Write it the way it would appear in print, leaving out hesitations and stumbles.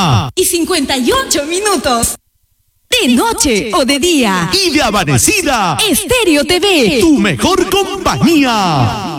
1:58. De noche o de día. Y de amanecida. Estéreo TV. Tu mejor compañía.